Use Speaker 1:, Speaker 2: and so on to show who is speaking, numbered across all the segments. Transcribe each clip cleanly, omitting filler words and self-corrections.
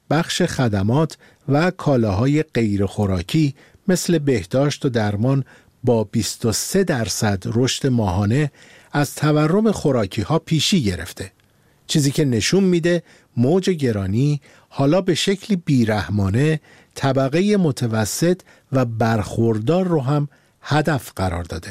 Speaker 1: بخش خدمات و کالاهای غیر خوراکی مثل بهداشت و درمان با 23% رشد ماهانه از تورم خوراکی ها پیشی گرفته. چیزی که نشون میده موج گرانی حالا به شکلی بیرحمانه طبقه متوسط و برخوردار رو هم هدف قرار داده.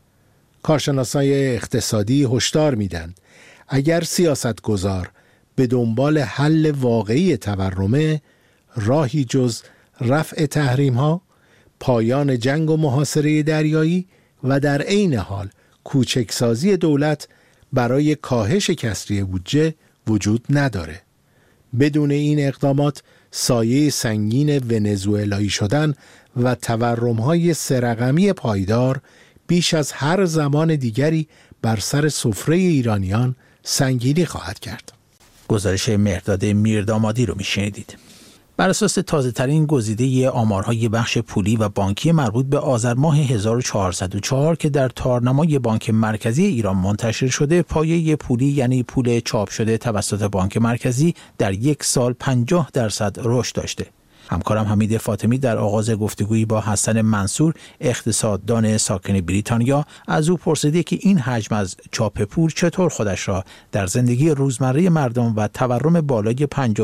Speaker 1: کارشناسای اقتصادی هشدار میدن اگر سیاستگزار به دنبال حل واقعی تورمه، راهی جز رفع تحریم ها، پایان جنگ و محاصره دریایی و در عین حال کوچکسازی دولت برای کاهش کسری بودجه وجود نداره. بدون این اقدامات سایه سنگین ونزوئلایی شدن و تورم‌های سه‌رقمی پایدار بیش از هر زمان دیگری بر سر سفره ایرانیان سنگینی خواهد کرد.
Speaker 2: گزارش مهرداد میردامادی رو میشنیدید. بر اساس تازه‌ترین گزیده آمارهای بخش پولی و بانکی مربوط به آذر ماه 1404 که در تارنمای بانک مرکزی ایران منتشر شده، پایه پولی یعنی پول چاپ شده توسط بانک مرکزی در یک سال 50% رشد داشته. همکارم حمید فاطمی در آغاز گفتگویی با حسن منصور، اقتصاددان ساکن بریتانیا، از او پرسیده که این حجم از چاپ پول چطور خودش را در زندگی روزمره مردم و تورم بالای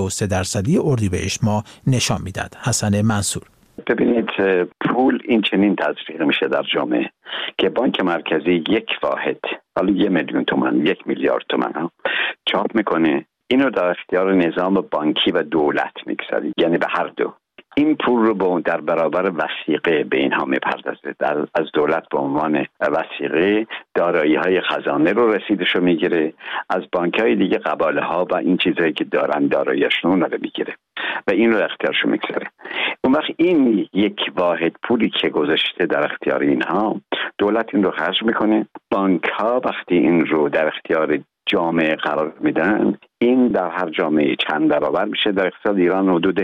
Speaker 2: 53% اردیبهشت ماه نشان میداد. حسن منصور:
Speaker 3: ببینید، پول این چنین تزریق میشه در جامعه که بانک مرکزی یک واحد، حالا 1,000,000 تومان، 1 میلیارد تومان چاپ میکنه، اینو در اختیار نظام بانکی و دولت میگذاری، یعنی به هر دو. این پول رو در برابر وثیقه به اینها میپردازه. از دولت به عنوان وثیقه دارایی‌های خزانه رو رسیدشو میگیره، از بانک‌های دیگه قباله ها و این چیزایی که دارن دارایی‌شون رو میگیره و این رو اختیارشو میگذاره. اون وقت این یک واحد پولی که گذاشته در اختیار اینها، دولت این رو خرج میکنه. بانک‌ها وقتی این رو در اختیار جامعه قرار میدن، این در هر جامعه چند برابر میشه؟ در اقتصاد ایران حدود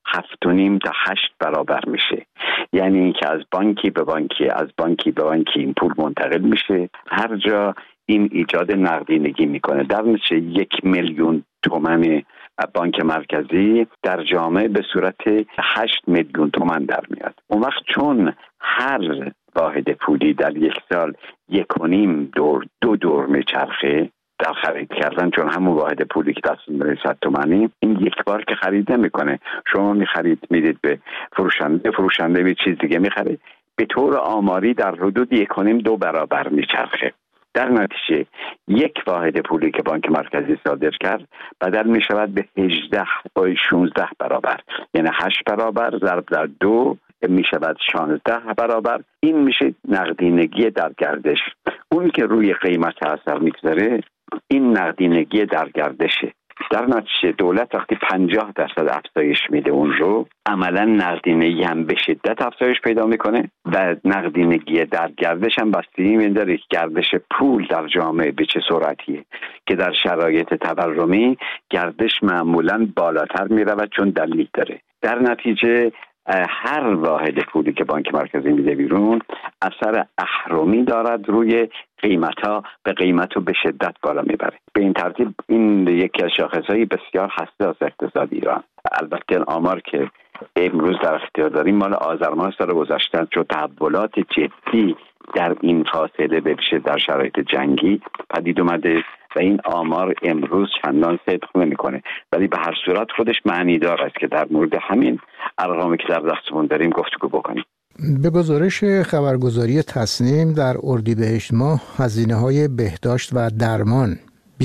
Speaker 3: 7.5 تا 8 برابر میشه. یعنی اینکه از بانکی به بانکی، از بانکی به بانکی این پول منتقل میشه، هر جا این ایجاد نقدینگی میکنه. در نتیجه 1,000,000 تومان بانک مرکزی در جامعه به صورت 8,000,000 تومان در میاد. اون وقت چون هر واحد پولی در یک سال 1.5 دور 2 دور میچرخه در خرید کردن، چون همون واحد پولی که دستتون برای 100 تومانی، این یک بار که خرید نمیکنه. شما میدید به فروشنده به چیز دیگه میخره، به طور آماری در حدود 1.5-2 برابر میچرخه. در نتیجه یک واحد پولی که بانک مرکزی صادر کرد بدل میشود به 18 و 16 برابر، یعنی 8 برابر ضرب در 2 میشود 16 برابر. این میشه نقدینگی در گردش. اون که روی قیمت اثر میگذاره این نقدینگی در گردشه. در نتیجه دولت وقتی 50% افزایش میده اون رو، عملا نقدینگی هم به شدت افزایش پیدا میکنه و نقدینگی در گردش هم بستگی می‌داره گردش پول در جامعه به چه سرعتیه، که در شرایط تورمی گردش معمولا بالاتر میرود چون دلیل داره. در نتیجه هر واحد پولی که بانک مرکزی میده بیرون اثر اهرمی دارد روی قیمتا، به قیمتو به شدت بالا میبره. به این ترتیب این یکی از شاخصهای بسیار حساس اقتصاد ایران. البته آمار که امروز در اختیار داریم مال آذر ماه سال گذشته، چون تحولات جدی در این فاصله بشه در شرایط جنگی پدید اومده و این آمار امروز چندان صدق نمیکنه، ولی به هر صورت خودش معنی دار است که در مورد همین ارقامی که در دستمون داریم گفتگو بکنیم.
Speaker 4: به گزارش خبرگزاری تصنیم در اردیبهشت ماه هزینه‌های بهداشت و درمان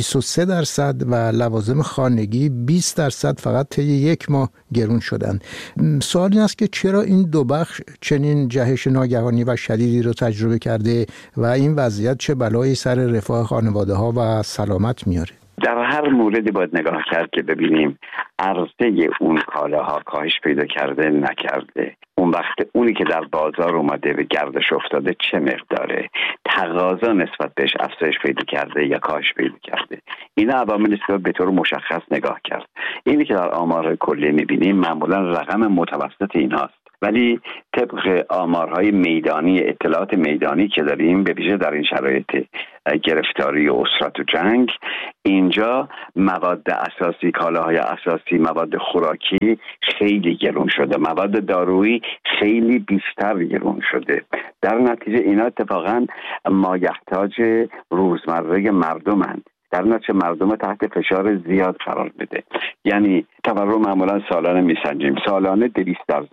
Speaker 4: 23% و لوازم خانگی 20% فقط طی یک ماه گرون شدند. سوال این است که چرا این دو بخش چنین جهش ناگهانی و شدیدی رو تجربه کرده و این وضعیت چه بلایی سر رفاه خانواده‌ها و سلامت میاره؟
Speaker 3: در هر موردی باید نگاه کرد که ببینیم عرضه اون کالاها کاهش پیدا کرده نکرده، اون وقت اونی که در بازار اومده به گردش افتاده چه مقداره، تقاضا نسبت بهش افزایش پیدا کرده یا کاهش پیدا کرده. این عواملی است که به طور مشخص نگاه کرد. اینی که در آمار کلی می‌بینیم معمولا رقم متوسط ایناست. ولی طبق آمارهای میدانی، اطلاعات میدانی که داریم، به ویژه در این شرایط گرفتاری و اسرت و جنگ، اینجا مواد اساسی، کالاهای اساسی، مواد خوراکی خیلی گرون شده، مواد دارویی خیلی بیشتر گرون شده. در نتیجه اینا اتفاقا مایحتاج روزمره مردمند، در نتیجه مردم تحت فشار زیاد قرار بده. یعنی تورم معمولا سالانه میسنجیم، سالانه 200%،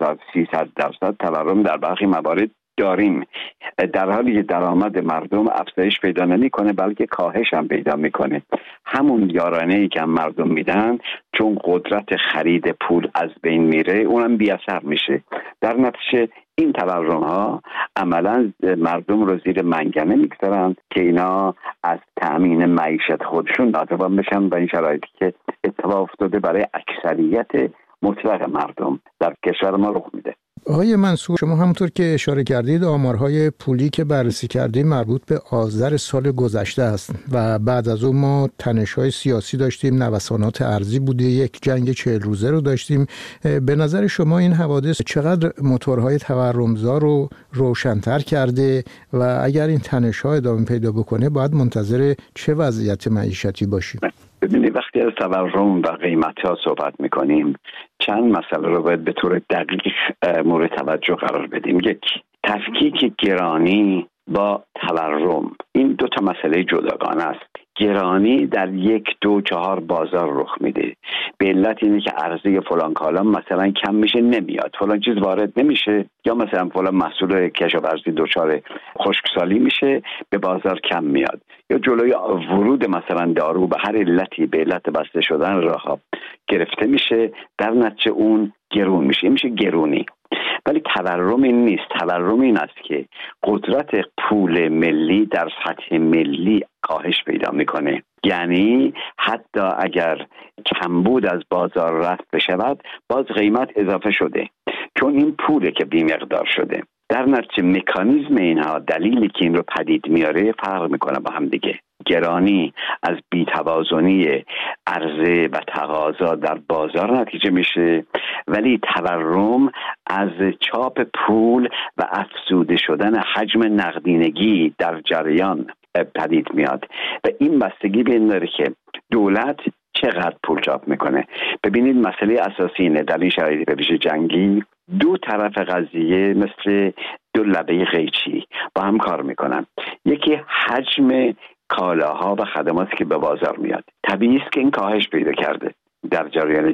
Speaker 3: 300% تورم در برخی موارد داریم، در حالی که درآمد مردم افزایش پیدا نمیکنه بلکه کاهش هم پیدا میکنه. همون یارانه‌ای که مردم میدن چون قدرت خرید پول از بین میره، اونم بی اثر میشه. در نتیجه این تورم ها عملا مردم رو زیر منگنه میگذارن که اینا از تأمین معیشت خودشون ناتوان بشن و این شرایطی که اتفاق افتاده برای اکثریت مطلق مردم در کشور ما رخ میده.
Speaker 4: آقای منصور، شما همونطور که اشاره کردید آمارهای پولی که بررسی کردیم مربوط به آذر سال گذشته است و بعد از اون ما تنش‌های سیاسی داشتیم، نوسانات ارزی بوده، یک جنگ 40 روزه رو داشتیم. به نظر شما این حوادث چقدر موتورهای تورمزا رو روشن‌تر کرده و اگر این تنش‌ها ادامه پیدا بکنه باید منتظر چه وضعیت معیشتی باشیم؟
Speaker 3: ببینید وقتی از تورم و قیمت‌ها صحبت می‌کنیم چند مسئله رو باید به طور دقیق مورد توجه قرار بدیم. یک، تفکیک گرانی با تورم، این دو تا مسئله جداگانه است. گرانی در 1، 2، 4 بازار رخ میده، به علت اینه که عرضه فلان کالا مثلا کم میشه نمیاد، فلان چیز وارد نمیشه، یا مثلا فلان محصول کشاورزی دچار خشکسالی میشه به بازار کم میاد، یا جلوی ورود مثلا دارو به هر علتی به علت بسته شدن راه گرفته میشه، در نتیجه اون گرون میشه، میشه گرونی. ولی تورم این نیست. تورم این است که قدرت پول ملی در سطح ملی کاهش پیدا میکنه. یعنی حتی اگر کمبود از بازار رفت بشود باز قیمت اضافه شده، چون این پوله که بی‌مقدار شده. در نتیجه مکانیزم اینها، دلیلی که این رو پدید میاره فرق میکنه با هم دیگه. گرانی از بی‌توازنی عرضه و تقاضا در بازار نتیجه میشه، ولی تورم از چاپ پول و افزوده شدن حجم نقدینگی در جریان پدید میاد و این بستگی به این داره که دولت چقدر پول چاپ میکنه. ببینید مسئله اساسی اینه در این شرایط به ویژه جنگی، دو طرف قضیه مثل دو لبه قیچی با هم کار میکنن. یکی حجم کالاها و خدماتی که به بازار میاد. طبیعی است که این کاهش پیدا کرده در جریان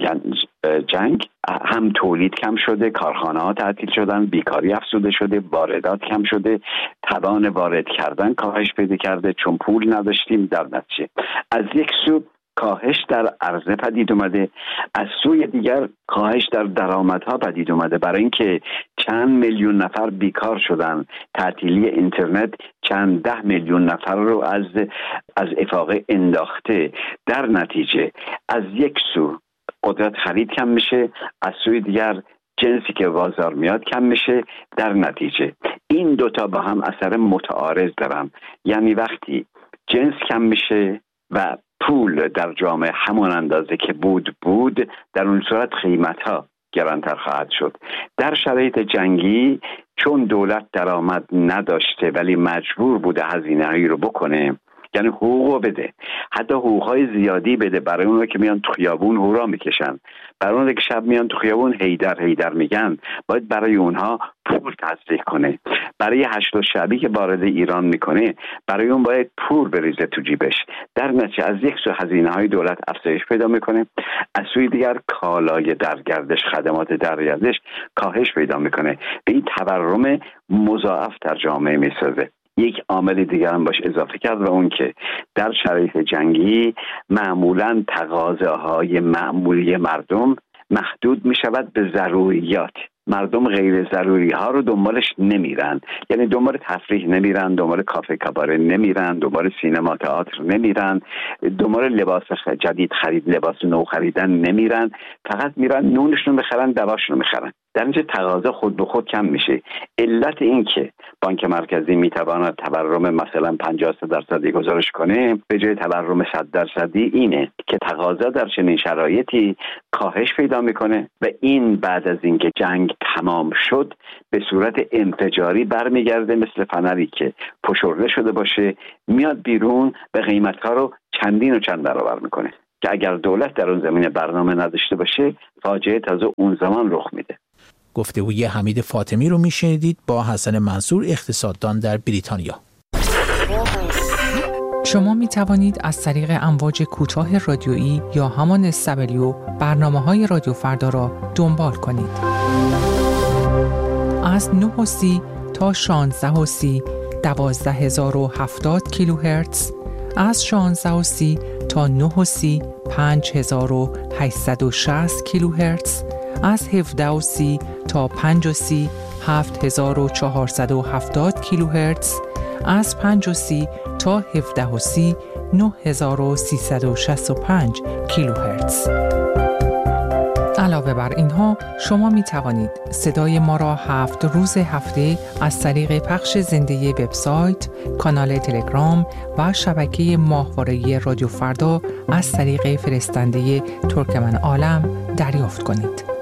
Speaker 3: جنگ. هم تولید کم شده، کارخانه ها تعطیل شدن، بیکاری افزوده شده، واردات کم شده، توان وارد کردن کاهش پیدا کرده چون پول نداشتیم. در نتیجه از یک سو کاهش در عرضه پدید اومده، از سوی دیگر کاهش در درآمدها پدید اومده، برای اینکه چند میلیون نفر بیکار شدن. تعطیلی اینترنت چند 10 میلیون نفر رو از افاقه انداخته. در نتیجه از یک سو قدرت خرید کم میشه، از سوی دیگر جنسی که بازار میاد کم میشه. در نتیجه این دوتا با هم اثر متعارض دارن. یعنی وقتی جنس کم میشه و پول در جامعه همون اندازه که بود، در اون صورت قیمت‌ها گرانتر خواهد شد. در شرایط جنگی چون دولت درآمد نداشته ولی مجبور بوده هزینه‌هایی رو بکنه، یعنی حقوق بده، حتی حقوق‌های زیادی بده برای اونها که میان تو خیابون هورا میکشن، برای اونها که شب میان تو خیابون هیدر میگن، باید برای اونها پول تصدیق کنه. برای هشت شبی که وارد ایران میکنه برای اون باید پول بریزه تو جیبش. در نتیجه از یک سو هزینه‌های دولت افزایش پیدا میکنه، از سوی دیگر کالای در گردش، خدمات در گردش کاهش پیدا میکنه. به این تورم مضاعف در جامعه میسازه. یک عامل دیگر هم باش اضافه کرد و اون که در شرایط جنگی معمولاً تقاضاهای معمولی مردم محدود می شود به ضروریات. مردم غیر ضروری ها رو دنبالش نمیرن، یعنی دنبال تفریح نمیرن، دنبال کافه کاباره نمیرن، دنبال سینما تئاتر نمیرن، دنبال لباس جدید خرید، لباس نو خریدن نمیرن، فقط میرن نونشون بخرن، دواشون بخرن. در اینجا تقاضا خود به خود کم میشه. علت این که بانک مرکزی میتواند تورم مثلا 50% گزارش کنه به جای تورم 100% اینه که تقاضا در چنین شرایطی کاهش پیدا میکنه و این بعد از اینکه جنگ تمام شد به صورت انفجاری برمیگرده، مثل فنری که فشرده شده باشه میاد بیرون، به قیمت‌ها رو چندین و چند برابر میکنه که اگر دولت در اون زمینه برنامه نداشته باشه فاجعه تازه اون زمان رخ میده.
Speaker 2: گفتگوی حمید فاطمی رو میشنیدید با حسن منصور، اقتصاددان در بریتانیا.
Speaker 5: شما می توانید از طریق امواج کوتاه رادیویی یا همان SW برنامه‌های رادیو فردا را دنبال کنید. از 9:30 تا 16:30 12070 کیلوهرتز، از 16:30 تا 9:30 5860 کیلوهرتز، از 17:30 تا 5:30 7470 کیلوهرتز، از 5:30 تا 17:30 9365 کیلوهرتز. علاوه بر اینها شما می توانید صدای ما را 7 روز هفته از طریق پخش زنده وبسایت، کانال تلگرام و شبکه ماهواره‌ای رادیو فردا از طریق فرستنده ترکمن عالم دریافت کنید.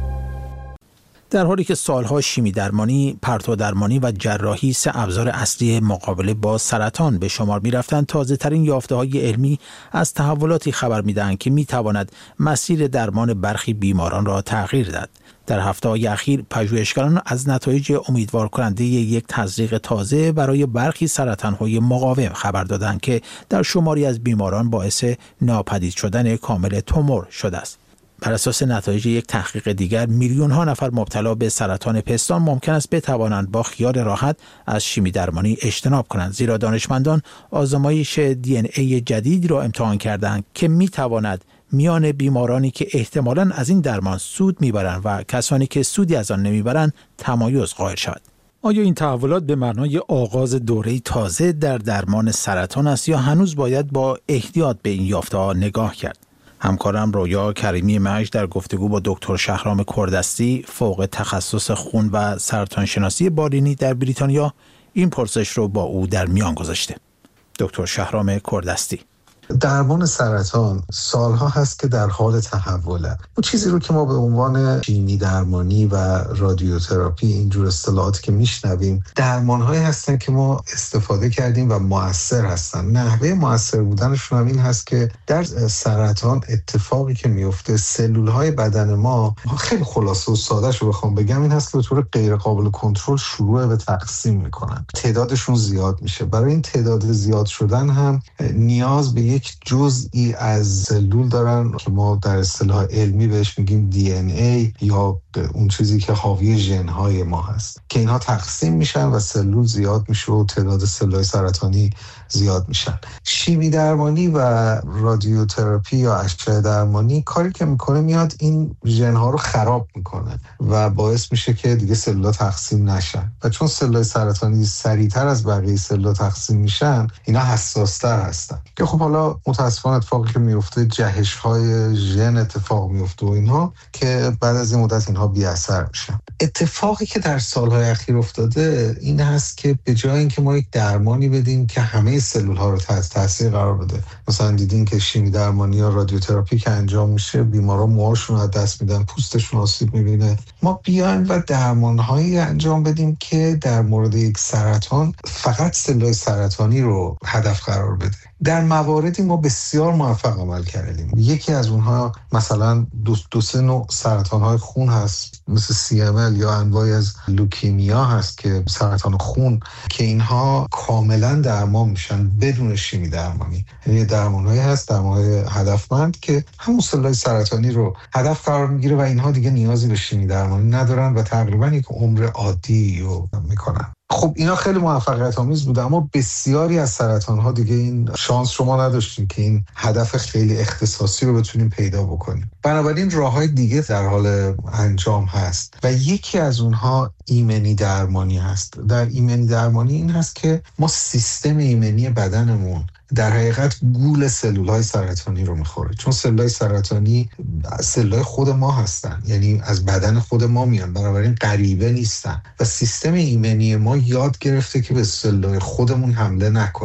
Speaker 2: در حالی که سالها شیمی درمانی، پرتو درمانی و جراحی سه ابزار اصلی مقابله با سرطان به شمار می‌رفتند، تازه‌ترین یافته‌های علمی از تحولاتی خبر می‌دهند که می‌تواند مسیر درمان برخی بیماران را تغییر دهد. در هفته‌های اخیر پژوهشگران از نتایج امیدوار کننده یک تزریق تازه برای برخی سرطان‌های مقاوم خبر دادند که در شماری از بیماران باعث ناپدید شدن کامل تومور شده است. بر اساس نتایج یک تحقیق دیگر، میلیون‌ها نفر مبتلا به سرطان پستان ممکن است بتوانند با خیال راحت از شیمی درمانی اجتناب کنند، زیرا دانشمندان آزمایش DNA جدیدی را امتحان کردند که میتواند میان بیمارانی که احتمالاً از این درمان سود میبرند و کسانی که سودی از آن نمیبرند تمایز قائل شود. آیا این تحولات به معنای آغاز دوره‌ای تازه در درمان سرطان است یا هنوز باید با احتیاط به این یافته‌ها نگاه کرد؟ همکارم رویا کریمی مجد در گفتگو با دکتر شهرام کردستی، فوق تخصص خون و سرطان شناسی بالینی در بریتانیا، این پرسش رو با او در میان گذاشته. دکتر شهرام کردستی:
Speaker 6: درمان سرطان سالها هست که در حال تحوله. اون چیزی رو که ما به عنوان شیمی درمانی و رادیوتراپی، اینجور اصطلاحاتی که میشنویم، درمان‌هایی هستن که ما استفاده کردیم و مؤثر هستن. نحوه مؤثر بودنشون هم این هست که در سرطان اتفاقی که میفته، سلول‌های بدن ما، خیلی خلاصه و ساده‌ش رو بخوام بگم، این هست که به طور غیر قابل کنترل شروع به تقسیم میکنن. تعدادشون زیاد میشه. برای این تعداد زیاد شدن هم نیاز به یک جزئی از سلول دارن که ما در اصطلاح علمی بهش میگیم DNA، یا اون چیزی که حاوی ژن‌های ما هست، که اینها تقسیم میشن و سلول زیاد میشه و تعداد سلول‌های سرطانی زیاد میشن. شیمی درمانی و رادیوتراپی یا اشعه درمانی کاری که میکنه میاد این ژن‌ها رو خراب میکنه و باعث میشه که دیگه سلول‌ها تقسیم نشن، و چون سلول‌های سرطانی سریعتر از بقیه سلول‌ها تقسیم میشن، اینا حساس‌تر هستن. که خب حالا متاسفانه اتفاقی که میفته، جهش‌های ژن اتفاق میفته و اینها، که بعد از این مدت اینها بی اثر میشن. اتفاقی که در سالهای اخیر افتاده این هست که به جای اینکه ما یک درمانی بدیم که همه سلول‌ها رو تحت تاثیر قرار بده، مثلا دیدین که شیمی درمانی یا رادیوتراپی که انجام میشه، بیماران موهاشون رو از دست میدن، پوستشون آسیب میبینه، ما بیایم و درمان‌هایی انجام بدیم که در مورد یک سرطان فقط سلول‌های سرطانی رو هدف قرار بده. در مواردی ما بسیار موفق عمل کردیم. یکی از اونها مثلا دو سه نوع سرطان‌های خون هست، مثل CML یا انواعی از لوکیمیا هست که سرطان خون، که اینها کاملا درمان میشن بدون شیمی درمانی. یعنی درمان‌هایی هست، درمان‌های هدفمند که همون سلول‌های سرطانی رو هدف قرار میگیره و اینها دیگه نیازی به شیمی درمانی ندارن و تقریبا یک عمر عادی رو میکنن. خب اینا خیلی موفقیت آمیز بود، اما بسیاری از سرطان‌ها دیگه این شانس شما نداشتیم که این هدف خیلی اختصاصی رو بتونیم پیدا بکنیم. بنابراین راه‌های دیگه در حال انجام هست و یکی از اونها ایمنی درمانی هست. در ایمنی درمانی این هست که ما سیستم ایمنی بدنمون در حقیقت گول سلول‌های سرطانی رو میخوره، چون سلول‌های سرطانی سلول‌های خود ما هستن، یعنی از بدن خود ما میان، بنابراین غریبه نیستن و سیستم ایمنی ما یاد گرفته که به سلول‌های خودمون حمله نکنه.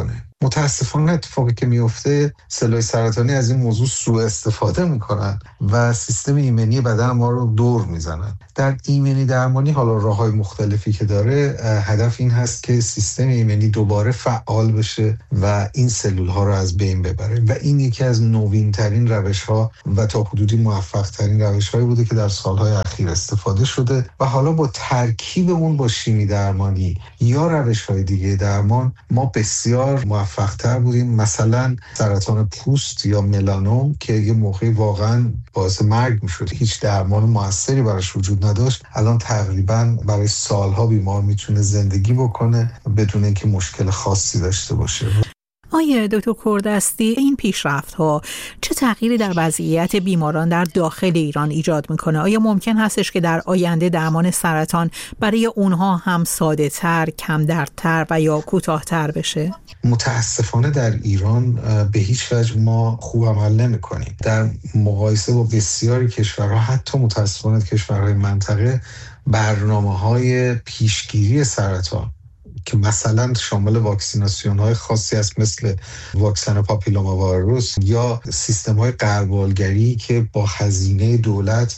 Speaker 6: متاسفانه اتفاقی که میفته سلول سرطانی از این موضوع سوء استفاده میکنن و سیستم ایمنی بدن ما رو دور میزنن. در ایمنی درمانی حالا راههای مختلفی که داره، هدف این هست که سیستم ایمنی دوباره فعال بشه و این سلول ها رو از بین ببره و این یکی از نوین ترین روش ها و تا حدودی موفق ترین روش هایی بوده که در سالهای اخیر استفاده شده و حالا با ترکیب اون با شیمی درمانی یا روش های دیگه درمان ما بسیار موفق تر بودیم. مثلا سرطان پوست یا ملانوم که یه موقعی واقعا باعث مرگ میشد، هیچ درمان موثری براش وجود نداشت، الان تقریبا برای سالها بیمار میتونه زندگی بکنه بدون اینکه مشکل خاصی داشته باشه.
Speaker 7: آیا دکتر کوردستی این پیشرفت‌ها چه تغییری در وضعیت بیماران در داخل ایران ایجاد میکنه؟ آیا ممکن هستش که در آینده درمان سرطان برای اونها هم ساده‌تر، کم دردتر و یا کوتاه‌تر بشه؟
Speaker 6: متاسفانه در ایران به هیچ وجه ما خوب عمل نمی‌کنیم. در مقایسه با بسیاری کشورها، حتی متاسفانه کشورهای منطقه، برنامه‌های پیشگیری سرطان که مثلا شامل واکسیناسیون های خاصی است مثل واکسن پاپیلوما ویروس یا سیستم های غربالگری که با هزینه دولت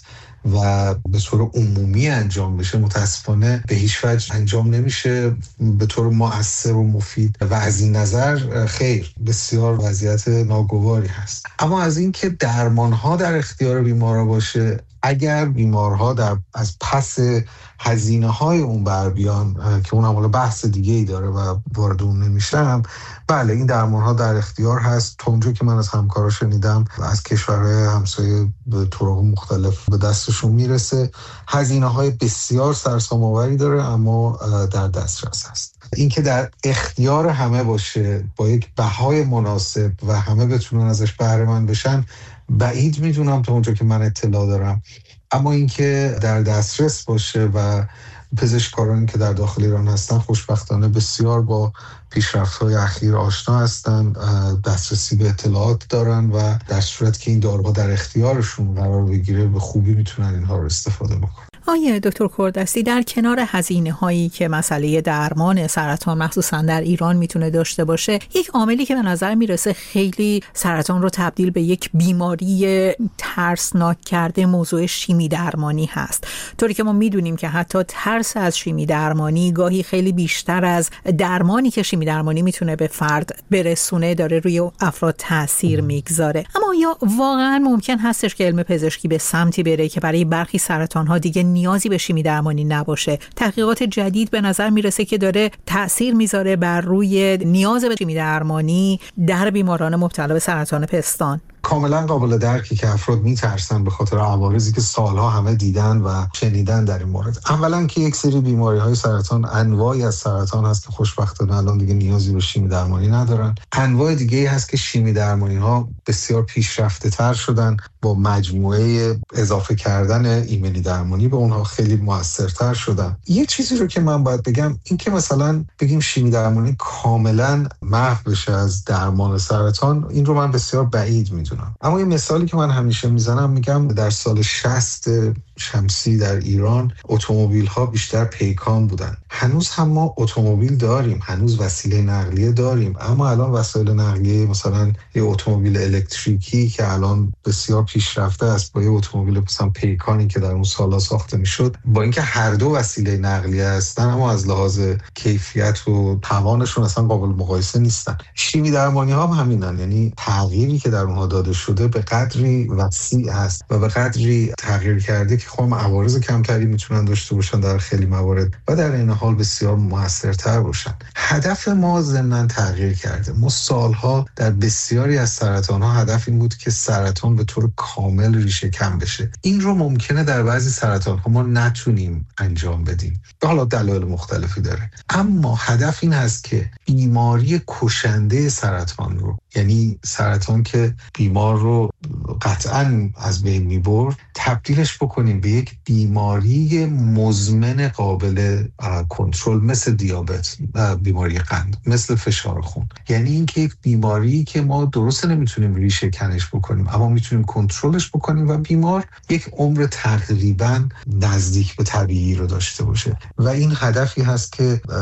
Speaker 6: و به طور عمومی انجام بشه، متاسفانه به هیچ وجه انجام نمیشه به طور مؤثر و مفید و از این نظر خیر بسیار وضعیت ناگواری هست. اما از این که درمان ها در اختیار بیمارا باشه، اگر بیمارها از پس هزینه های اون بر بیان که اون هم بحث دیگه ای داره و وارد اون نمیشم، بله این درمان ها در اختیار هست. تا اونجا که من از همکارا شنیدم از کشورهای همسایه به طرق مختلف به دستشون میرسه. هزینه های بسیار سرسام آوری داره اما در دسترس هست. این که در اختیار همه باشه با یک بهای مناسب و همه بتونن ازش بهره مند بشن، بعید میدونم تا اونجا که من اطلاع دارم. اما اینکه در دسترس باشه و پزشکارانی که در داخل ایران هستن خوشبختانه بسیار با پیشرفت‌های اخیر آشنا هستن، دسترسی به اطلاعات دارن و در صورت که این داروها در اختیارشون قرار بگیره به خوبی میتونن اینها رو استفاده بکنن.
Speaker 7: آیا دکتر کوردستی در کنار هزینه هایی که مسئله درمان سرطان مخصوصا در ایران میتونه داشته باشه، یک عاملی که به نظر میرسه خیلی سرطان رو تبدیل به یک بیماری ترسناک کرده موضوع شیمی درمانی هست. طوری که ما میدونیم که حتی ترس از شیمی درمانی گاهی خیلی بیشتر از درمانی که شیمی درمانی میتونه به فرد برسونه داره روی افراد تاثیر میگذاره. اما یا واقعا ممکن هستش که علم پزشکی به سمتی بره که برای برخی سرطان ها دیگه نیازی به شیمی درمانی نباشه؟ تحقیقات جدید به نظر میرسه که داره تأثیر میذاره بر روی نیاز به شیمی درمانی در بیماران مبتلا به سرطان پستان.
Speaker 6: کاملا قابل درکی که افراد میترسن به خاطر عوارضی که سالها همه دیدن و شنیدن در این مورد. اولا که یک سری بیماری‌های سرطان، انواعی از سرطان هست که خوشبختانه الان دیگه نیازی به شیمی درمانی ندارن. انواع دیگه‌ای هست که شیمی درمانی‌ها بسیار پیشرفته‌تر شدن، با مجموعه اضافه کردن ایمنی درمانی به اونها خیلی موثرتر شدن. یه چیزی رو که من باید بگم این که مثلا بگیم شیمی درمانی کاملا محو بشه از درمان سرطان، این رو من بسیار بعید میدونم. اما یه مثالی که من همیشه میزنم، میگم در سال 60 شمسی در ایران اتومبیل ها بیشتر پیکان بودن. هنوز هم ما اتومبیل داریم، هنوز وسیله نقلیه داریم، اما الان وسایل نقلیه مثلا یه اتومبیل الکتریکی که الان بسیار پیشرفته است با یه اتومبیل مثلا پیکانی که در اون سالا ساخته میشد، با اینکه هر دو وسیله نقلیه هستن اما از لحاظ کیفیت و توانشون اصلا قابل مقایسه نیستن. شیمی درمانی ها هم همینن، یعنی تغییری که در اونها داده شده به قدری وسیع هست و به قدری تغییر کرده که خب عوارض کمتری میتونن داشته باشن در خیلی موارد و در این حال بسیار موثرتر باشن. هدف ما ضمن تغییر کرده. ما سالها در بسیاری از سرطان ها هدف این بود که سرطان به طور کامل ریشه کم بشه. این رو ممکنه در بعضی سرطان ها ما نتونیم انجام بدیم، به حالا دلایل مختلفی داره، اما هدف این هست که بیماری کشنده سرطان رو، یعنی سرطان که بیمار رو قطعاً از بین میبرد، تبدیلش بکنیم به یک بیماری مزمن قابل کنترل، مثل دیابت، بیماری قند، مثل فشار خون. یعنی اینکه یک بیماری که ما درست نمیتونیم ریشه کنش بکنیم اما میتونیم کنترلش بکنیم و بیمار یک عمر تقریباً نزدیک به طبیعی رو داشته باشه. و این هدفی هست که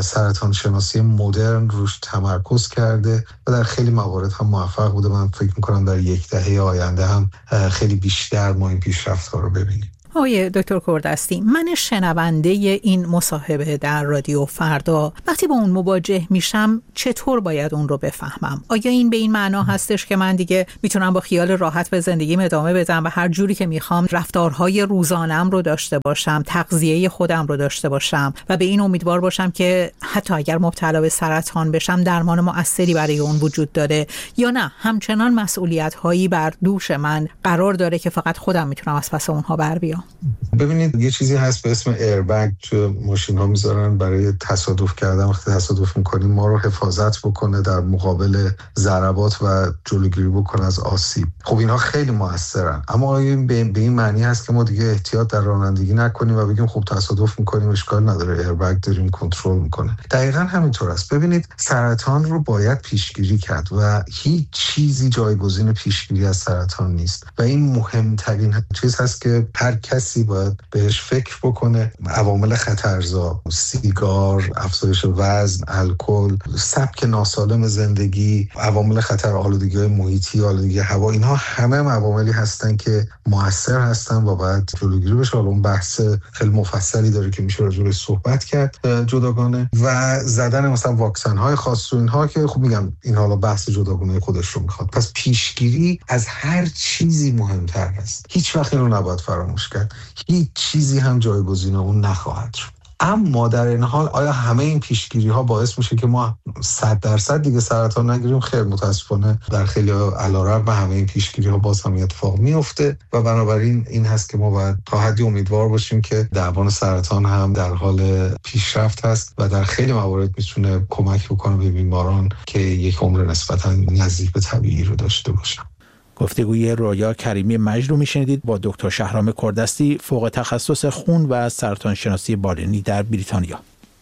Speaker 6: سرطان شناسی مدرن روش تمرکز کرده و در خیلی موارد هم موفق بوده. من فکر میکنم در 10 دهه آینده هم خیلی بیشتر ما این پیشرفت‌ها رو ببینیم.
Speaker 7: آقای دکتر کوردستی، من شنونده این مصاحبه در رادیو فردا وقتی با اون مواجه میشم چطور باید اون رو بفهمم؟ آیا این به این معنا هستش که من دیگه میتونم با خیال راحت به زندگیم ادامه بدم و هر جوری که میخوام رفتارهای روزانه‌ام رو داشته باشم، تغذیه خودم رو داشته باشم و به این امیدوار باشم که حتی اگر مبتلا به سرطان بشم درمان مؤثری برای اون وجود داره، یا نه همچنان مسئولیت‌هایی بر دوش من قرار داره که فقط خودم میتونم از پس اونها بر بیام؟
Speaker 6: ببینید یه چیزی هست به اسم ایربگ تو ماشین ها میذارن برای تصادف کردن. وقتی تصادف میکنیم ما رو حفاظت بکنه در مقابل ضربات و جلوگیری بکنه از آسیب. خب اینها خیلی موثرن، اما به این معنی هست که ما دیگه احتیاط در رانندگی نکنیم و بگیم خب تصادف میکنیم اشکال نداره، ایربگ داریم کنترل میکنه. دقیقاً همینطور است. ببینید سرطان رو باید پیشگیری کرد و هیچ چیزی جایگزین پیشگیری از سرطان نیست و این مهمترین چیز هست که هر کسی باید بهش فکر بکنه. عوامل خطرزا، سیگار، افزایش وزن، الکل، سبک ناسالم زندگی، عوامل خطر، آلودگی‌های محیطی، آلودگی هوا، اینها همه عواملی هستن که مؤثر هستن و باید جلوگیری بشه. حالا اون بحث خیلی مفصلی داره که میشه راجع بهش صحبت کرد جداگانه و زدن مثلا واکسن‌های خاص و اینها که خب میگم این حالا بحث جداگانه خودش رو میخواد. پس پیشگیری از هر چیزی مهمتر است. هیچ وقت اینو نباید فراموش کرد. هیچ چیزی هم جایگزین اون نخواهد شد. اما در این حال آیا همه این پیشگیری ها باعث میشه که ما 100% دیگه سرطان نگیریم؟ خیر، متاسفانه در خیلی علیرغم همه این پیشگیری ها باز هم اتفاق میفته و بنابراین این هست که ما باید تا حدی امیدوار باشیم که درمان سرطان هم در حال پیشرفت هست و در خیلی موارد میتونه کمک بکنه به بیماران که یک عمر نسبتاً نزدیک به طبیعی رو داشته باشن.
Speaker 2: گفتگوی رویا کریمی مجد رو میشنیدید با دکتر شهرام کوردستی، فوق تخصص خون و سرطان شناسی بالینی در بریتانیا.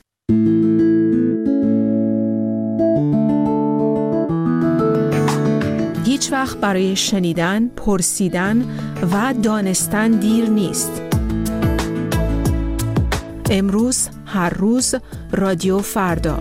Speaker 8: هیچ وقت برای شنیدن، پرسیدن و دانستن دیر نیست. امروز، هر روز، رادیو فردا.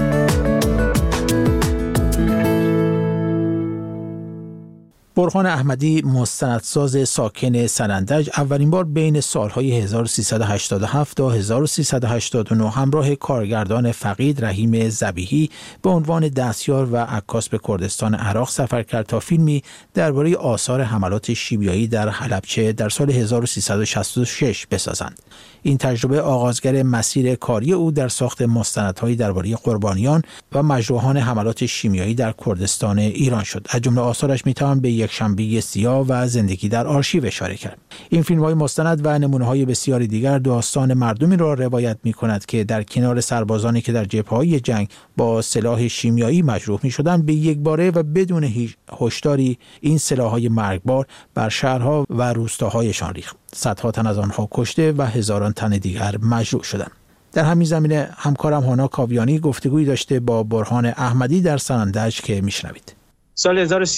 Speaker 2: برهان احمدی، مستندساز ساکن سنندج، اولین بار بین سالهای 1387 تا 1389 همراه کارگردان فقید رحیم ذبیحی به عنوان دستیار و عکاس به کردستان عراق سفر کرد تا فیلمی درباره آثار حملات شیمیایی در حلبچه در سال 1366 بسازند. این تجربه آغازگر مسیر کاری او در ساخت مستندهایی درباره قربانیان و مجروحان حملات شیمیایی در کردستان ایران شد. از جمله آثارش میتوان به یکشنبه سیاه و زندگی در آرشیو اشاره کرد. این فیلم‌های مستند و نمونه‌های بسیاری دیگر داستان مردمی را روایت می‌کند که در کنار سربازانی که در جبهه‌های جنگ با سلاح شیمیایی مجروح می‌شدند، به یکباره و بدون هیچ هشداری این سلاح‌های مرگبار بر شهرها و روستاهایشان ریخت. صدها تن از آنها کشته و هزاران تن دیگر مجروح شدند. در همین زمینه همکارم هانا کاویانی گفتگویی داشته با برهان احمدی در سنندج که میشنوید.
Speaker 9: سال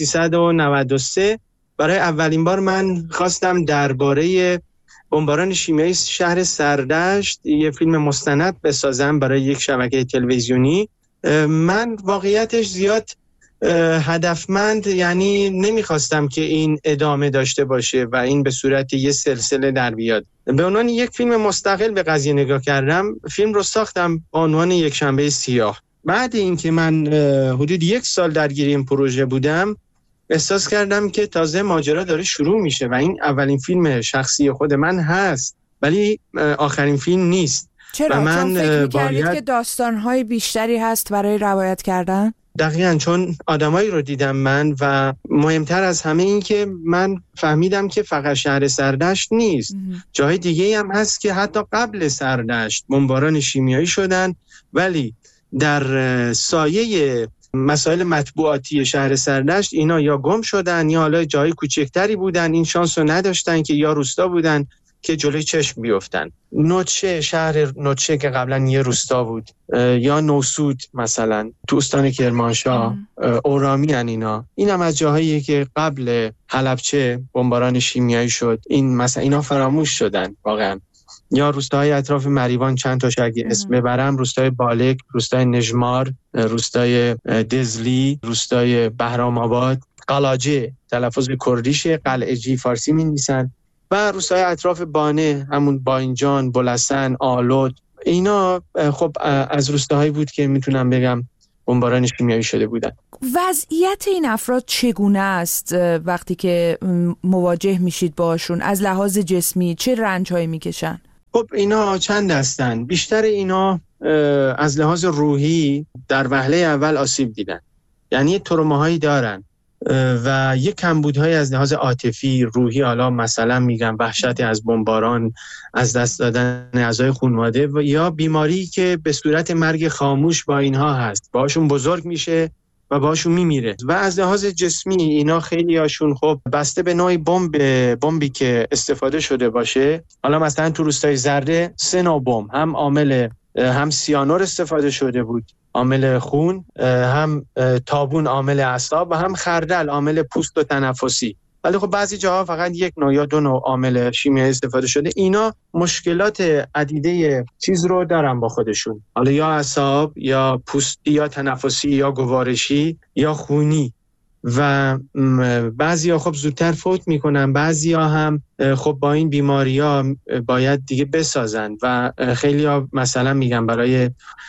Speaker 9: 1393 برای اولین بار من خواستم درباره بمباران شیمیایی شهر سردشت یه فیلم مستند بسازم برای یک شبکه تلویزیونی. من واقعیتش زیاد هدفمند یعنی نمیخواستم که این ادامه داشته باشه و این به صورت یه سلسله در بیاد. به عنوان یک فیلم مستقل به قضیه نگاه کردم. فیلم رو ساختم به عنوان یک شنبه سیاه. بعد اینکه من حدود 1 سال درگیر این پروژه بودم، احساس کردم که تازه ماجرا داره شروع میشه و این اولین فیلم شخصی خود من هست، ولی آخرین فیلم نیست.
Speaker 8: چرا؟
Speaker 9: من
Speaker 8: چون فکر می‌کردید که داستان‌های بیشتری هست برای روایت کردن؟
Speaker 9: دقیقاً، چون آدمایی رو دیدم من و مهمتر از همه این که من فهمیدم که فقط شهر سردشت نیست، جای دیگه هم هست که حتی قبل سردشت بمباران شیمیایی شدن، ولی در سایه مسائل مطبوعاتی شهر سردشت اینا یا گم شدن یا حالا جای کوچکتری بودن، این شانس رو نداشتن که یا روستا بودن که جلوی چشم بیفتن. نوچه، شهر نوچه که قبلا یه روستا بود، یا نوسود مثلا تو استان کرمانشاه، اورامیان، این هم از جاهایی که قبل حلبچه بمباران شیمیایی شد. این مثلا اینا فراموش شدن واقعا. یا روستاهای اطراف مریوان چند تاش اگه اسم ببرم، روستای بالک، روستای نژمار، روستای دزلی، روستای بهرام آباد، قلاجه تلفظ کردیشه، قلعجی فارسی می‌نویسن، و روستای اطراف بانه همون باینجان، بلسن، آلود. اینا خب از روستاهایی بود که میتونم بگم بمباران شیمیایی شده بودن.
Speaker 8: وضعیت این افراد چگونه است وقتی که مواجه میشید باشون؟ از لحاظ جسمی چه رنج‌هایی میکشن؟
Speaker 9: خب اینا چند هستن. بیشتر اینا از لحاظ روحی در وهله اول آسیب دیدن، یعنی تروماهایی دارن و یک کمبودهای از لحاظ عاطفی، روحی، حالا مثلا میگم وحشت از بمباران، از دست دادن اعضای خانواده، و یا بیماری که به صورت مرگ خاموش با اینها هست، باشون بزرگ میشه و باشون میمیره. و از لحاظ جسمی اینا خیلی هاشون خب بسته به نوع بمبی که استفاده شده باشه، حالا مثلا تو روستای زرده 3 نوع بمب، هم سیانور استفاده شده بود عامل خون، هم تابون عامل اعصاب، و هم خردل عامل پوست و تنفسی. ولی خب بعضی جاها فقط 1 نوع یا 2 نوع عامل شیمیایی استفاده شده. اینا مشکلات عدیده چیز رو دارن با خودشون، حالا یا اعصاب یا پوستی یا تنفسی یا گوارشی یا خونی، و بعضیا خب زودتر فوت میکنن، بعضیا هم خب با این بیماری‌ها باید دیگه بسازن و خیلی‌ها مثلا میگم برای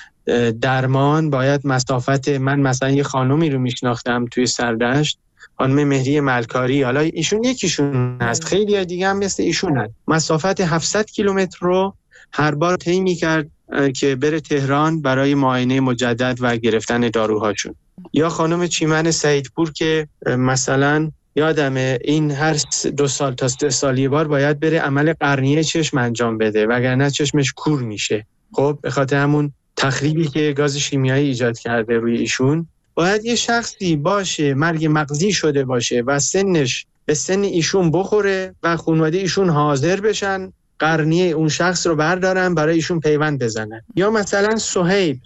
Speaker 9: درمان باید مسافت، من مثلا یه خانومی رو میشناختم توی سردشت، خانم مهری ملکاری، حالا ایشون یکیشون هست، خیلی ها دیگه هم مثل ایشون هست، مسافت 700 کیلومتر رو هر بار طی میکرد که بره تهران برای معاینه مجدد و گرفتن داروهاشون. یا خانم چیمن سعیدپور که مثلا یادمه این هر 2 سال تا 3 سال یه بار باید بره عمل قرنیه چشم انجام بده وگرنه چشمش کور میشه. خب به خاطر همون تخریبی که گاز شیمیایی ایجاد کرده روی ایشون، باید یه شخصی باشه مرگ مغزی شده باشه و سنش به سن ایشون بخوره و خانواده ایشون حاضر بشن قرنیه اون شخص رو بردارن برای ایشون پیوند بزنن. یا مثلا صهیب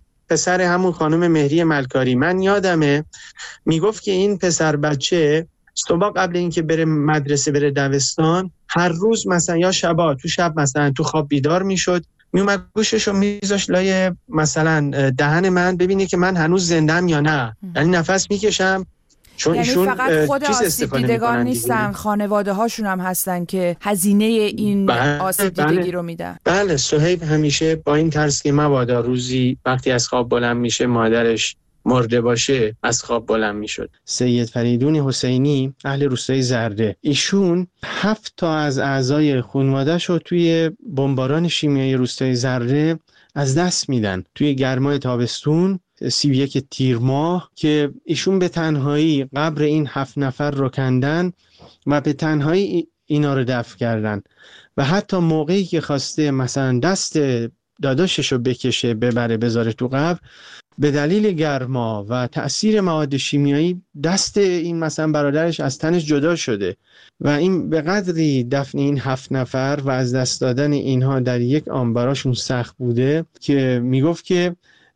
Speaker 9: پسر همون خانم مهری ملکاری، من یادمه میگفت که این پسر بچه صبح قبل اینکه بره مدرسه، بره دبستان، هر روز مثلا یا شب مثلا تو خواب بیدار میشد، میومد گوششو میذاشت لای مثلا دهن من ببینه که من هنوز زندم یا نه، یعنی نفس میکشم، چون
Speaker 8: یعنی
Speaker 9: ایشون
Speaker 8: فقط خود آسیب دیدگان نیستن، خانواده هاشون هم هستن که هزینه این آسیب دیدگی رو میدن.
Speaker 9: بله، صهیب همیشه با این ترس که مبادا روزی وقتی از خواب بلند میشه مادرش مرده باشه از خواب بلند میشد. سید فریدون حسینی اهل روستای زرده، ایشون 7 تا از اعضای خانواده‌اش رو توی بمباران شیمیایی روستای زرده از دست میدن توی گرمای تابستون 31 تیر ماه، که ایشون به تنهایی قبر این 7 نفر رو کندن و به تنهایی اینا رو دفن کردن. و حتی موقعی که خواسته مثلا دست داداشش رو بکشه ببره بذاره تو قبر، به دلیل گرما و تأثیر مواد شیمیایی دست این مثلا برادرش از تنش جدا شده و این به قدری دفن این 7 نفر و از دست دادن اینها در یک آن براشون سخت بوده که میگفت که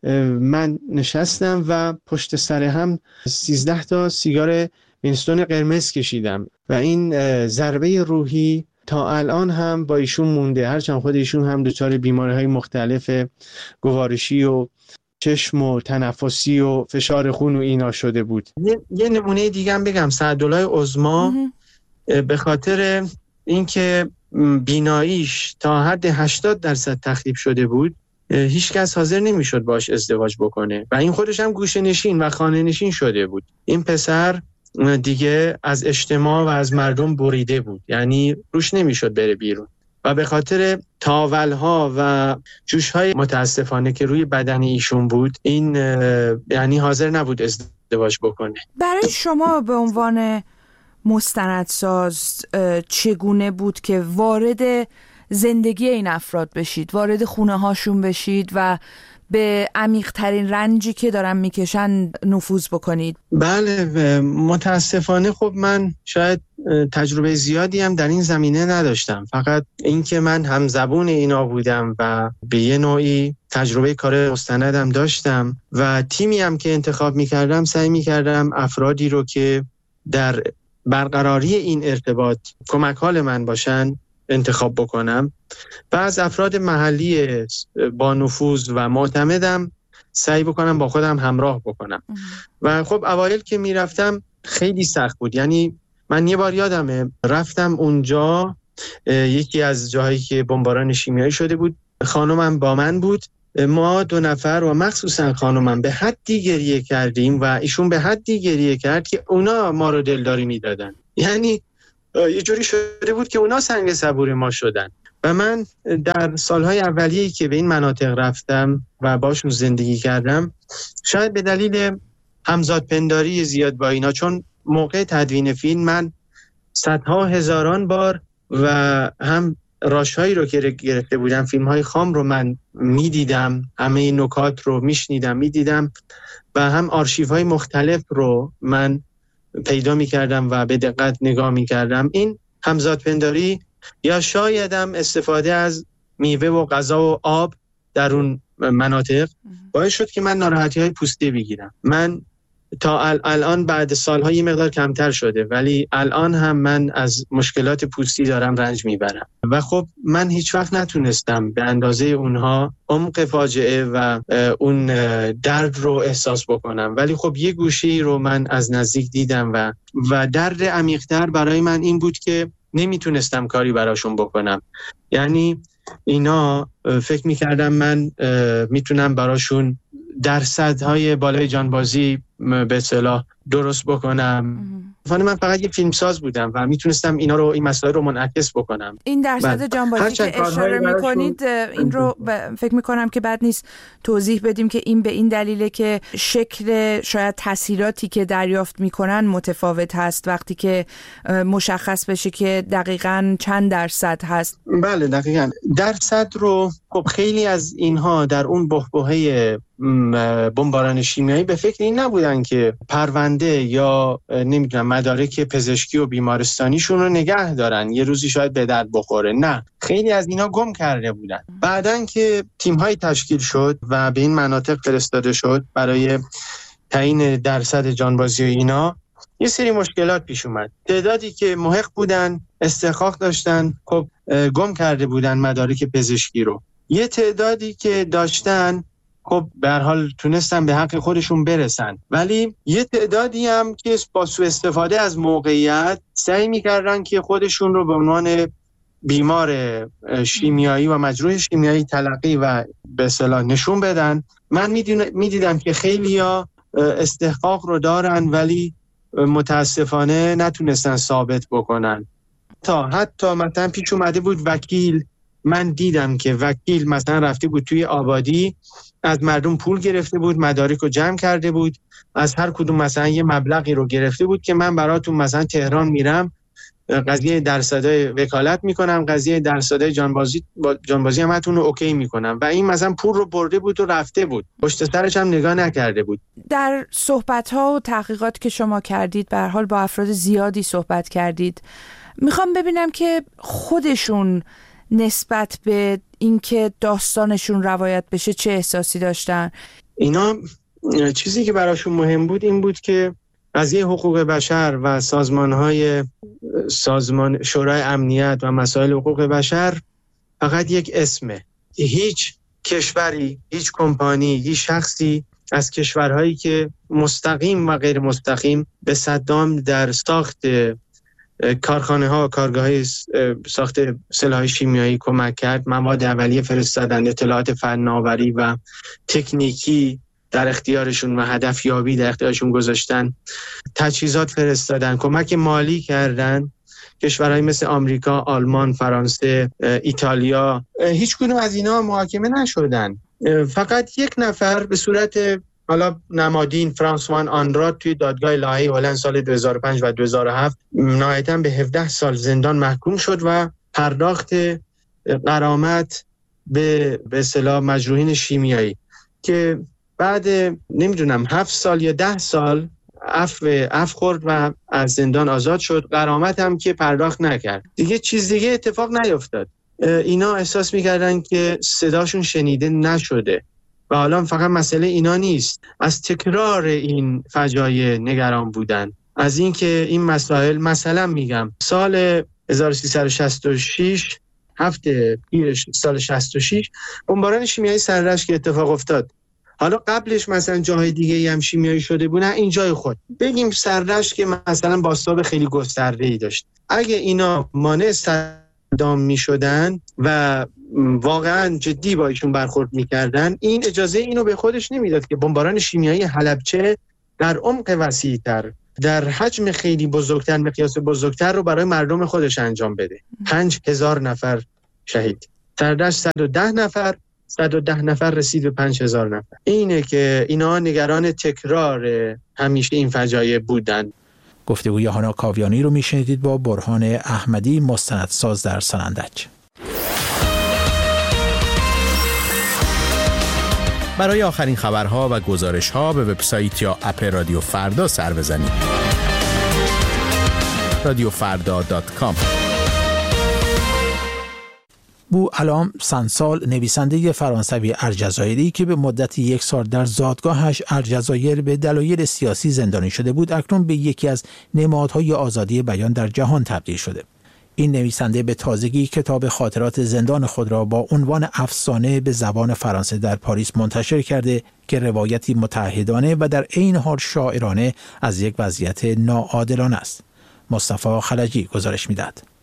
Speaker 9: من نشستم و پشت سر هم 13 تا سیگار وینستون قرمز کشیدم و این ضربه روحی تا الان هم با ایشون مونده، هرچند خود ایشون هم دچار بیماری‌های مختلف گوارشی و چشم و تنفسی و فشار خون و اینا شده بود. یه نمونه دیگه هم بگم، سعدالله عظما به خاطر اینکه بیناییش تا حد 80% تخریب شده بود، هیچ کس حاضر نمیشد باش ازدواج بکنه و این خودش هم گوشه نشین و خانه نشین شده بود. این پسر دیگه از اجتماع و از مردم بریده بود، یعنی روش نمیشد بره بیرون و به خاطر تاولها و جوشهای متاسفانه که روی بدن ایشون بود، این یعنی حاضر نبود ازدواج بکنه.
Speaker 8: برای شما به عنوان مستندساز چگونه بود که وارد زندگی این افراد بشید، وارد خونه هاشون بشید و به عمیق ترین رنجی که دارن میکشن نفوذ بکنید؟
Speaker 9: بله، متاسفانه خب من شاید تجربه زیادی هم در این زمینه نداشتم، فقط اینکه من همزبون اینا بودم و به یه نوعی تجربه کار مستندم داشتم و تیمی هم که انتخاب میکردم سعی میکردم افرادی رو که در برقراری این ارتباط کمک حال من باشن انتخاب بکنم و از افراد محلی با نفوذ و معتمدم سعی بکنم با خودم همراه بکنم. و خب اوایل که میرفتم خیلی سخت بود. یعنی من یه بار یادمه رفتم اونجا، یکی از جاهایی که بمباران شیمیایی شده بود، خانمم با من بود، ما 2 نفر و مخصوصا خانمم به حدی گریه کردیم و ایشون به حدی گریه کرد که اونا ما رو دلداری میدادن. یعنی یه جوری شده بود که اونا سنگ صبور ما شدن. و من در سالهای اولیه‌ای که به این مناطق رفتم و باشون زندگی کردم، شاید به دلیل همزادپنداری زیاد با اینا، چون موقع تدوین فیلم من صدها هزاران بار و هم راشهایی رو که گرفته بودم، فیلم‌های خام رو من می‌دیدم، همه نکات رو می‌شنیدم می‌دیدم و هم آرشیوهای مختلف رو من پیدا می‌کردم و به دقت نگاه می‌کردم. این همزادپنداری یا شایدم استفاده از میوه و غذا و آب در اون مناطق باعث شد که من ناراحتی‌های پوستی بگیرم. من تا الان بعد سال‌ها یه مقدار کمتر شده، ولی الان هم من از مشکلات پوستی دارم رنج میبرم و خب من هیچ وقت نتونستم به اندازه اونها عمق فاجعه و اون درد رو احساس بکنم، ولی خب یه گوشه‌ای رو من از نزدیک دیدم و درد عمیق‌تر برای من این بود که نمیتونستم کاری براشون بکنم. یعنی اینا فکر میکردم من میتونم براشون درصدهای بالای جانبازی به اصطلاح درست بکنم. من فقط یه فیلمساز بودم و میتونستم اینا رو، این مسائل رو منعکس بکنم.
Speaker 8: این درصد جانبازی که اشاره میکنید، این رو فکر میکنم که بد نیست توضیح بدیم که این به این دلیله که شکل شاید تاثیراتی که دریافت میکنن متفاوت هست وقتی که مشخص بشه که دقیقاً چند درصد هست.
Speaker 9: بله دقیقاً. درصد رو خب خیلی از اینها در اون بحبوحه بمباران شیمیایی به فکر این نبودن که پرونده یا نمیدونم مدارک پزشکی و بیمارستانیشون رو نگه دارن، یه روزی شاید به درد بخوره. نه، خیلی از اینا گم کرده بودن. بعدن که تیم‌های تشکیل شد و به این مناطق فرستاده شد برای تعیین درصد جانبازی و اینا، یه سری مشکلات پیش اومد. تعدادی که محق بودن، استحقاق داشتن، خب گم کرده بودن مدارک پزشکی رو. یه تعدادی که داشتن خب به هر حال تونستن به حق خودشون برسن، ولی یه تعدادی هم که با سوء استفاده از موقعیت سعی می‌کردن که خودشون رو به عنوان بیمار شیمیایی و مجروح شیمیایی تلقی و به اصطلاح نشون بدن. من می‌دیدم که خیلی‌ها استحقاق رو دارن ولی متاسفانه نتونستن ثابت بکنن. حتی مثلا پیش اومده بود وکیل، من دیدم که وکیل مثلا رفته بود توی آبادی، از مردم پول گرفته بود، مدارک رو جمع کرده بود، از هر کدوم مثلا یه مبلغی رو گرفته بود که من براتون مثلا تهران میرم، قضیه درصدای وکالت میکنم، قضیه درصدای جانبازی همتون رو اوکی میکنم، و این مثلا پول رو برده بود و رفته بود، پشت سرش هم نگاه نکرده بود.
Speaker 8: در صحبت‌ها و تحقیقات که شما کردید به هر حال با افراد زیادی صحبت کردید، میخوام ببینم که خودشون نسبت به اینکه داستانشون روایت بشه چه احساسی داشتن.
Speaker 9: اینا چیزی که براشون مهم بود این بود که قضیه حقوق بشر و سازمان شورای امنیت و مسائل حقوق بشر فقط یک اسمه. هیچ کشوری، هیچ کمپانی، هیچ شخصی از کشورهایی که مستقیم و غیر مستقیم به صدام در ساخت کارخانه ها و کارگاه‌های ساخت سلاح شیمیایی کمک کرد، مواد اولیه فرستادن، اطلاعات فناوری و تکنیکی در اختیارشون و هدف یابی در اختیارشون گذاشتن، تجهیزات فرستادن، کمک مالی کردن. کشورهای مثل آمریکا، آلمان، فرانسه، ایتالیا، هیچ کدوم از اینا محاکمه نشدن. فقط یک نفر به صورت حالا نمادین، فرانسوان آنراد، توی دادگاه لاهه هلند سال 2005 و 2007 نهایتاً به 17 سال زندان محکوم شد و پرداخت غرامت به اصطلاح مجروحین شیمیایی که بعد نمیدونم 7 سال یا 10 سال عفو خورد و از زندان آزاد شد. غرامت هم که پرداخت نکرد. دیگه چیز دیگه اتفاق نیفتاد. اینا احساس میکردن که صداشون شنیده نشده و حالا فقط مسئله اینا نیست، از تکرار این فجایع نگران بودن، از اینکه این مسائل، مثلا میگم سال 1366 هفته پیر سال 66 بمباران شیمیایی سررشت که اتفاق افتاد. حالا قبلش مثلا جاهای دیگه هم شیمیایی شده بود، نه این جای خود بگیم سررشت که مثلا بازتاب خیلی گسترده‌ای داشت. اگه اینا مانع صدام میشدن و واقعا جدی با ایشون برخورد میکردن، این اجازه اینو به خودش نمیداد که بمباران شیمیایی حلبچه در عمق وسیع‌تر، در حجم خیلی بزرگتر، مقیاس بزرگتر رو برای مردم خودش انجام بده. 5000 نفر شهید، سررشت 110 نفر رسید به 5000 نفر. اینه که اینا نگران تکرار همیشه این فجایع بودن.
Speaker 2: گفتگوی هانا کاویانی رو میشنیدید با برهان احمدی، مستندساز در سنندج.
Speaker 10: برای آخرین خبرها و گزارش‌ها به وبسایت یا اپ رادیو فردا سر بزنید. radiofarda.com.
Speaker 2: بو علام سنسال، نویسنده فرانسوی الجزایری که به مدت 1 سال در زادگاهش الجزایر به دلایل سیاسی زندانی شده بود، اکنون به یکی از نمادهای آزادی بیان در جهان تبدیل شده. این نویسنده به تازگی کتاب خاطرات زندان خود را با عنوان افسانه به زبان فرانسه در پاریس منتشر کرده که روایتی متعهدانه و در عین حال شاعرانه از یک وضعیت ناعادلانه است. مصطفی خلجی گزارش می‌دهد.